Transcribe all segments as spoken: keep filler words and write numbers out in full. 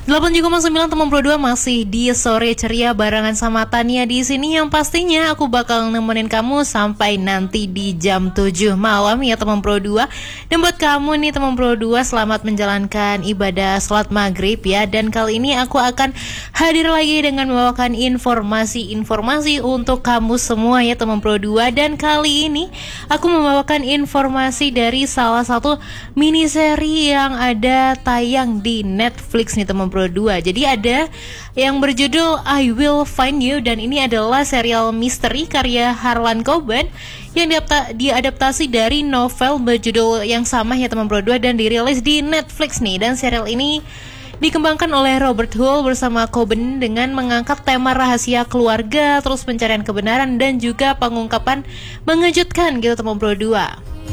delapan koma sembilan teman Pro dua masih di sore ceria barengan sama Tania di sini, yang pastinya aku bakal nemenin kamu sampai nanti di jam tujuh malam ya teman Pro dua. Dan buat kamu nih teman Pro dua, selamat menjalankan ibadah salat maghrib ya. Dan kali ini aku akan hadir lagi dengan membawakan informasi-informasi untuk kamu semua ya teman Pro dua. Dan kali ini aku membawakan informasi dari salah satu miniseri yang ada tayang di Netflix nih teman Pro dua. Jadi ada yang berjudul I Will Find You, dan ini adalah serial misteri karya Harlan Coben yang diadapta- diadaptasi dari novel berjudul yang sama ya teman Pro dua dan dirilis di Netflix nih. Dan serial ini dikembangkan oleh Robert Hull bersama Coben dengan mengangkat tema rahasia keluarga, terus pencarian kebenaran dan juga pengungkapan mengejutkan gitu teman Pro dua.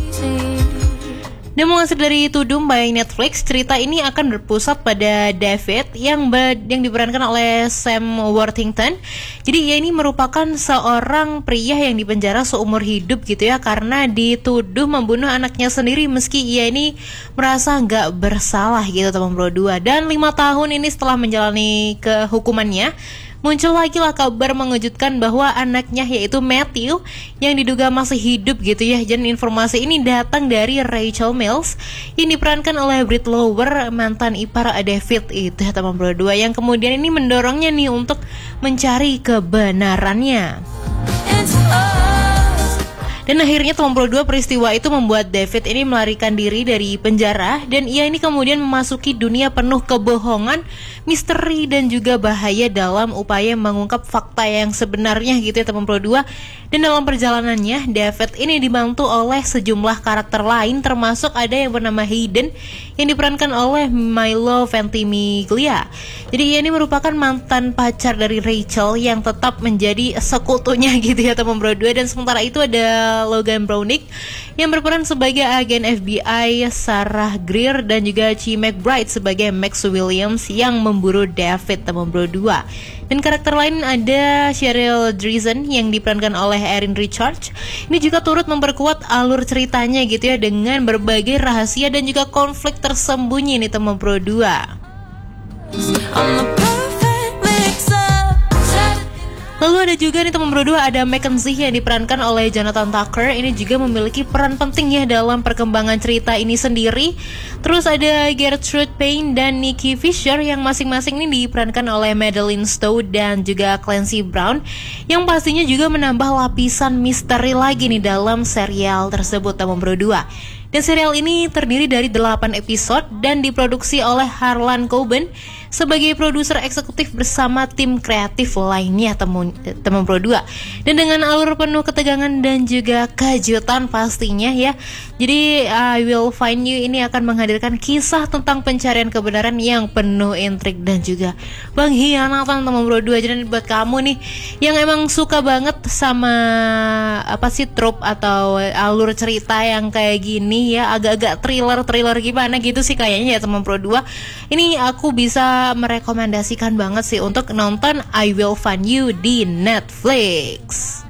Dan menghasil dari Tudum by Netflix, cerita ini akan berpusat pada David yang ber- yang diperankan oleh Sam Worthington. Jadi ia ini merupakan seorang pria yang dipenjara seumur hidup gitu ya, karena dituduh membunuh anaknya sendiri meski ia ini merasa nggak bersalah gitu teman Pro dua. Dan lima tahun ini setelah menjalani kehukumannya, muncul lagi lah kabar mengejutkan bahwa anaknya yaitu Matthew yang diduga masih hidup gitu ya. Dan informasi ini datang dari Rachel Mills yang diperankan oleh Britt Lower, mantan ipar David itu ya teman Pro dua, yang kemudian ini mendorongnya nih untuk mencari kebenarannya. Dan akhirnya teman Pro dua, peristiwa itu membuat David ini melarikan diri dari penjara, dan ia ini kemudian memasuki dunia penuh kebohongan, misteri dan juga bahaya dalam upaya mengungkap fakta yang sebenarnya gitu ya teman Pro dua. Dan dalam perjalanannya David ini dibantu oleh sejumlah karakter lain, termasuk ada yang bernama Hayden yang diperankan oleh Milo Ventimiglia. Jadi ia ini merupakan mantan pacar dari Rachel yang tetap menjadi sekutunya gitu ya teman Pro dua. Dan sementara itu ada Logan Brownick yang berperan sebagai agen F B I, Sarah Greer dan juga Chi McBride sebagai Max Williams yang memburu David teman Pro dua. Dan karakter lain ada Cheryl Dreesen yang diperankan oleh Erin Richards. Ini juga turut memperkuat alur ceritanya gitu ya, dengan berbagai rahasia dan juga konflik tersembunyi nih teman Pro dua. Lalu ada juga nih teman Pro dua, ada Mackenzie yang diperankan oleh Jonathan Tucker. Ini juga memiliki peran penting ya dalam perkembangan cerita ini sendiri. Terus ada Gertrude Payne dan Nikki Fisher yang masing-masing ini diperankan oleh Madeline Stowe dan juga Clancy Brown, yang pastinya juga menambah lapisan misteri lagi nih dalam serial tersebut teman Pro dua. Dan serial ini terdiri dari delapan episode dan diproduksi oleh Harlan Coben sebagai produser eksekutif bersama tim kreatif lainnya teman teman Pro dua. Dan dengan alur penuh ketegangan dan juga kejutan pastinya ya. Jadi I Will Find You ini akan menghadirkan kisah tentang pencarian kebenaran yang penuh intrik dan juga pengkhianatan teman Pro dua. Jadi buat kamu nih yang emang suka banget sama apa sih trope atau alur cerita yang kayak gini ya, agak-agak thriller-thriller gimana gitu sih kayaknya ya teman Pro dua. Ini aku bisa merekomendasikan banget sih untuk nonton I Will Find You di Netflix.